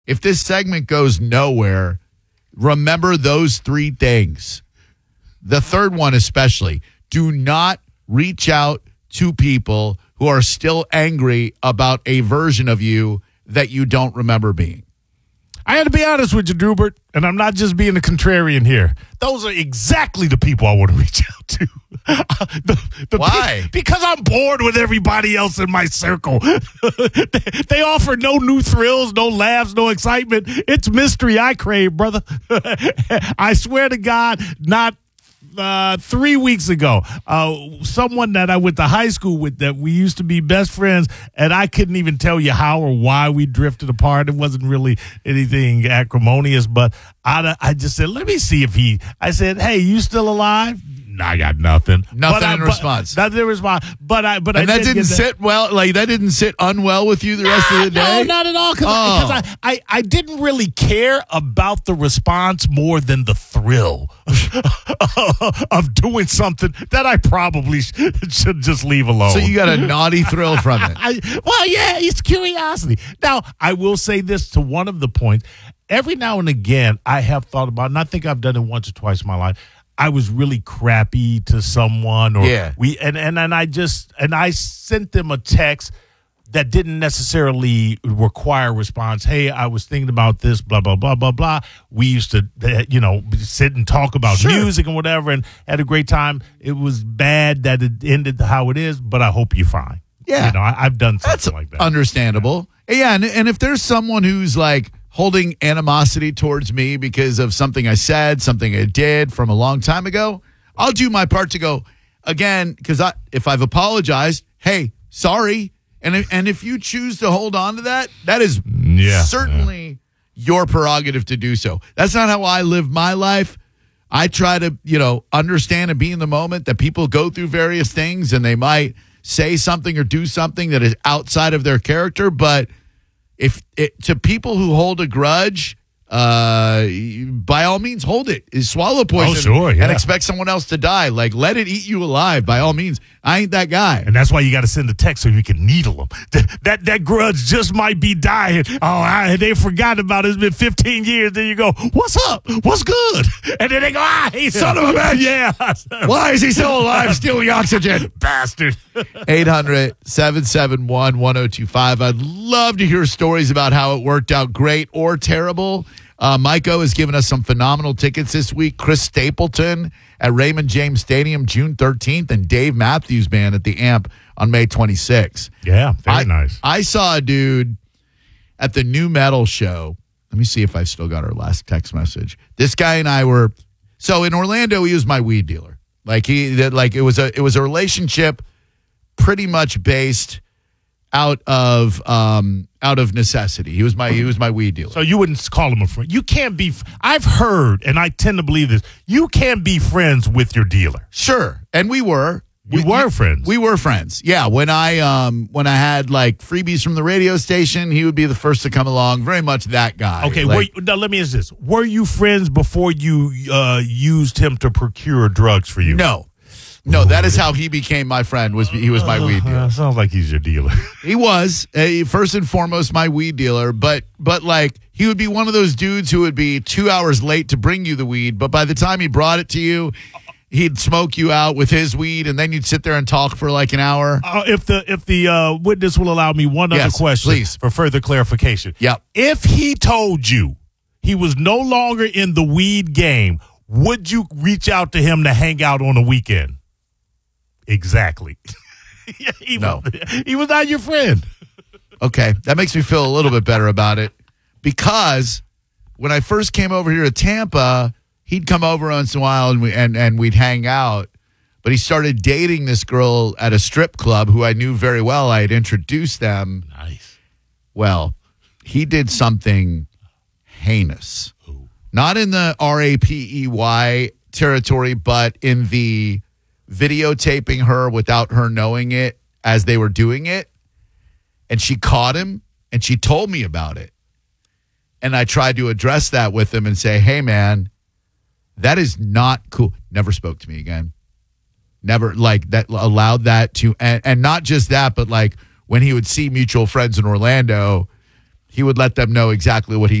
If this segment goes nowhere, remember those 3 things. The third one especially. Do not reach out to people who are still angry about a version of you that you don't remember being. I had to be honest with you, Drubert, and I'm not just being a contrarian here. Those are exactly the people I want to reach out to. Why? Because I'm bored with everybody else in my circle. They offer no new thrills, no laughs, no excitement. It's mystery I crave, brother. I swear to God, not 3 weeks ago, someone that I went to high school with, that we used to be best friends, and I couldn't even tell you how or why we drifted apart. It wasn't really anything acrimonious, but I just said, let me see if I said, hey, you still alive? I got nothing. Nothing in response. Nothing in response. But that didn't sit well. Like that didn't sit unwell with you the rest of the day. No, not at all. Because I didn't really care about the response more than the thrill of doing something that I probably should just leave alone. So you got a naughty thrill from it. Well, yeah, it's curiosity. Now, I will say this to one of the points. Every now and again, I have thought about, and I think I've done it once or twice in my life. I was really crappy to someone, or I sent them a text that didn't necessarily require a response. Hey, I was thinking about this, blah, blah, blah, blah, blah. We used to, sit and talk about music and whatever, and had a great time. It was bad that it ended how it is, but I hope you're fine. Yeah. I've done something like that. Understandable. Yeah, and if there's someone who's like holding animosity towards me because of something I said, something I did from a long time ago, I'll do my part to go, again, because if I've apologized, hey, sorry. And if you choose to hold on to that, that is certainly your prerogative to do so. That's not how I live my life. I try to, understand and be in the moment that people go through various things and they might say something or do something that is outside of their character, but to people who hold a grudge, by all means, hold it. Swallow poison and expect someone else to die. Like, let it eat you alive. By all means, I ain't that guy. And that's why you got to send a text so you can needle them. That grudge just might be dying. Oh, they forgot about it. It's been 15 years. Then you go, what's up? What's good? And then they go, son of a bitch. Yeah. Why is he still alive stealing oxygen? Bastard. 800-771-1025. I'd love to hear stories about how it worked out great or terrible. Maiko has given us some phenomenal tickets this week. Chris Stapleton at Raymond James Stadium June 13th and Dave Matthews Band at the Amp on May 26th. Yeah, very nice. I saw a dude at the New Metal show. Let me see if I still got our last text message. This guy and I were so in Orlando. He was my weed dealer. It was a relationship pretty much based out of necessity. He was my weed dealer. So you wouldn't call him a friend. You can't be. I've heard, and I tend to believe this. You can't be friends with your dealer. Sure, and we were. We were friends. We were friends. Yeah, when I had like freebies from the radio station, he would be the first to come along. Very much that guy. Okay, now let me ask this: were you friends before you used him to procure drugs for you? No, that is how he became my friend. He was my weed dealer. Sounds like he's your dealer. He was first and foremost my weed dealer, but like he would be one of those dudes who would be 2 hours late to bring you the weed, but by the time he brought it to you, he'd smoke you out with his weed, and then you'd sit there and talk for like an hour. If the witness will allow me one other question, please, for further clarification. Yeah. If he told you he was no longer in the weed game, would you reach out to him to hang out on a weekend? Exactly. No. He was not your friend. Okay, that makes me feel a little bit better about it, because when I first came over here to Tampa, he'd come over once in a while and we'd hang out. But he started dating this girl at a strip club who I knew very well. I had introduced them. Nice. Well, he did something heinous. Ooh. Not in the RAPEY territory, but in the videotaping her without her knowing it as they were doing it. And she caught him, and she told me about it. And I tried to address that with him and say, hey, man, that is not cool. Never spoke to me again. Never, like, that allowed that to, and not just that, but like when he would see mutual friends in Orlando, he would let them know exactly what he